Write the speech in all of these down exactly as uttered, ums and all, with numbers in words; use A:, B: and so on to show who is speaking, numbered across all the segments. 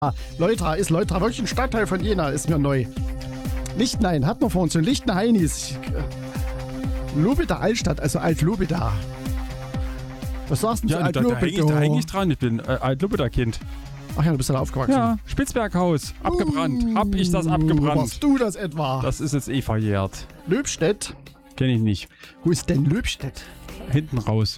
A: Leutra, ist Leutra wirklich ein Stadtteil von Jena? Ist mir neu. Lichtenhain, hat man vor uns schon. Lichtenhainis. Lobeda Altstadt, also Alt-Lobeda. Was sagst du
B: Ja,
A: zu
B: da, da, da hänge ich, da häng ich dran. Ich bin äh, Alt-Lobeda-Kind.
A: Ach ja, du bist da aufgewachsen.
B: Ja, Spitzberghaus. Abgebrannt.
A: Uh,
B: Hab ich das abgebrannt?
A: Warst du das etwa?
B: Das ist jetzt eh verjährt.
A: Löbstedt.
B: Kenn ich nicht.
A: Wo ist denn Löbstedt?
B: Hinten raus.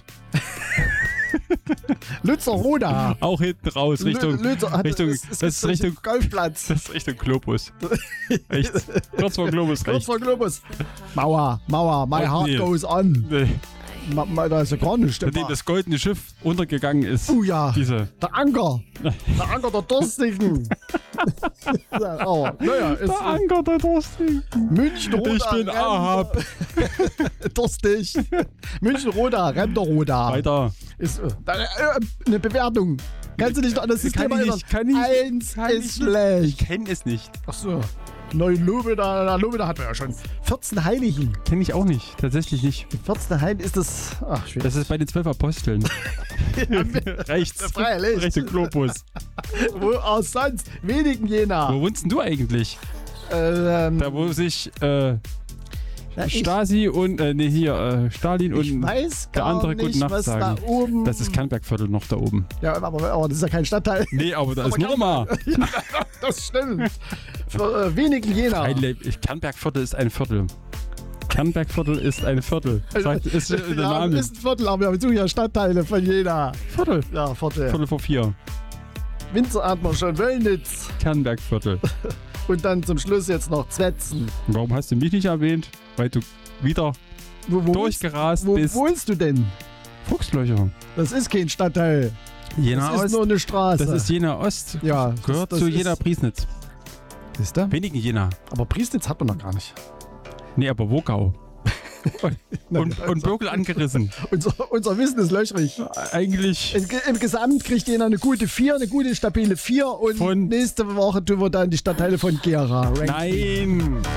A: Lützerroda.
B: Auch hinten raus. Richtung.
A: Lü- Lützer- hat-
B: Richtung
A: es- es
B: das ist
A: gibt
B: Richtung.
A: Golfplatz.
B: Das ist Richtung Globus. Echt? Kurz vor Globus
A: Kurz
B: rechts.
A: vor Globus. Mauer, Mauer, my
B: Oh,
A: heart
B: nee.
A: goes on.
B: Nee.
A: Ma, ma, da ist ja gar nichts.
B: Nachdem das goldene Schiff untergegangen ist.
A: Oh ja,
B: Diese.
A: der Anker. Der Anker der Durstigen. oh, naja, ist
B: Der Anker der Durstigen.
A: München-Roda.
B: Ich bin
A: Rem-
B: Ahab.
A: Durstig. München-Roda, Remder-Roda.
B: Weiter.
A: Ist äh, da, äh, eine Bewertung. Kannst du dich noch an das System
B: Kann ich
A: erinnern?
B: nicht, kann ich
A: Eins
B: kann ich
A: ist
B: nicht.
A: schlecht.
B: Ich kenne es nicht.
A: Ach so. Neulobeda, Lobeda hatten wir ja schon. vierzehn Heiligen.
B: Kenne ich auch nicht. Tatsächlich nicht.
A: vierzehn Heiligen ist das. Ach, schwierig.
B: Das ist bei den zwölf Aposteln. Rechts.
A: Freilich.
B: Richtung Globus.
A: Wo auch sonst? Wenigen Jena.
B: Wo wohnst denn du eigentlich?
A: Ähm,
B: Da wo sich äh,
A: na, ich,
B: Stasi und, äh, nee, hier, äh, Stalin
A: ich
B: und
A: weiß
B: der
A: gar
B: andere
A: nicht,
B: Gute Nacht
A: was
B: sagen.
A: da oben.
B: Das ist Kannbergviertel noch da oben.
A: Ja, aber, aber das ist ja kein Stadtteil.
B: Nee, aber da
A: Aber
B: ist Nurma.
A: Ja, das stimmt. Für äh, wenigen Jena.
B: Ein Kannbergviertel ist ein Viertel. Kannbergviertel ist ein Viertel. Sagt, ist äh, der
A: ja,
B: Name.
A: ist ein Viertel, aber wir suchen ja Stadtteile von Jena.
B: Viertel.
A: Ja, Viertel.
B: Viertel vor vier.
A: Winzer hat man schon, Wöllnitz.
B: Kannbergviertel.
A: Und dann zum Schluss jetzt noch Zwetzen.
B: Warum hast du mich nicht erwähnt? Weil du wieder
A: Wo, wo,
B: durchgerast
A: wo
B: bist.
A: wohnst du denn?
B: Fuchslöcher.
A: Das ist kein Stadtteil.
B: Jena
A: Das ist
B: Ost.
A: nur eine Straße.
B: Das ist Jena Ost.
A: ja,
B: Gehört
A: das,
B: zu
A: das
B: Jena
A: ist,
B: Priesnitz.
A: Siehst du?
B: Wenigen Jena.
A: Aber Priesnitz hat man noch gar nicht.
B: Nee, aber Wogau. und, und Birkel angerissen.
A: Unser, unser Wissen ist löchrig.
B: Eigentlich
A: Im, Im Gesamt kriegt jeder eine gute vier, eine gute stabile vier und
B: Von-
A: nächste Woche tun wir dann die Stadtteile von Gera ranken.
B: nein.